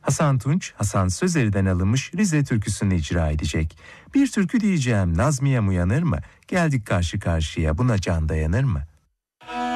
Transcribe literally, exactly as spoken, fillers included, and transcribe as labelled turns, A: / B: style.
A: Hasan Tunç, Hasan Sözeri'den alınmış Rize türküsünü icra edecek. Bir türkü diyeceğim, Nazmiye'm uyanır mı? Geldik karşı karşıya, buna can dayanır mı?